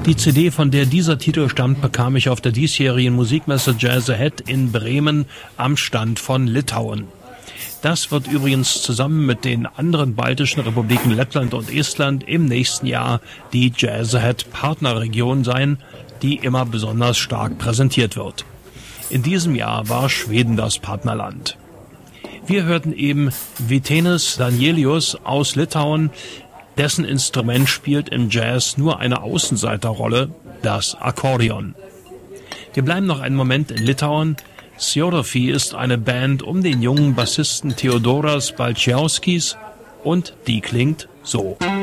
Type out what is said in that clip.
Die CD, von der dieser Titel stammt, bekam ich auf der diesjährigen Musikmesse Jazz Ahead in Bremen am Stand von Litauen. Das wird übrigens zusammen mit den anderen baltischen Republiken Lettland und Estland im nächsten Jahr die Jazz Ahead Partnerregion sein, die immer besonders stark präsentiert wird. In diesem Jahr war Schweden das Partnerland. Wir hörten eben Vytenis Danielius aus Litauen. Dessen Instrument spielt im Jazz nur eine Außenseiterrolle, das Akkordeon. Wir bleiben noch einen Moment in Litauen. Siodofi ist eine Band um den jungen Bassisten Theodoras Balčiauskis und die klingt so.